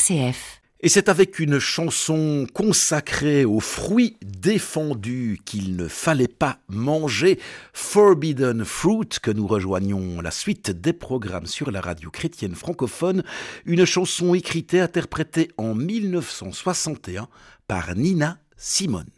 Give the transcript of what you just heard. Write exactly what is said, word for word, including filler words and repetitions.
C F. Et c'est avec une chanson consacrée aux fruits défendus qu'il ne fallait pas manger, Forbidden Fruit, que nous rejoignons la suite des programmes sur la radio chrétienne francophone, une chanson écrite et interprétée en mille neuf cent soixante et un par Nina Simone.